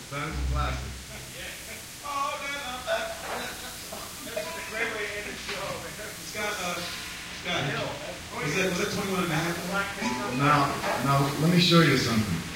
That is a classic. Scott, was that 21 and a half? Now, let me show you something.